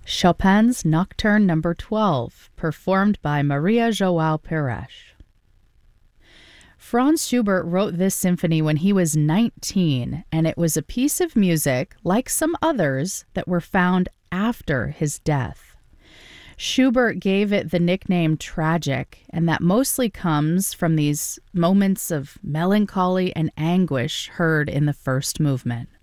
Chopin's Nocturne No. 12, performed by Maria João Pires. Franz Schubert wrote this symphony when he was 19, and it was a piece of music, like some others, that were found after his death. Schubert gave it the nickname tragic, and that mostly comes from these moments of melancholy and anguish heard in the first movement.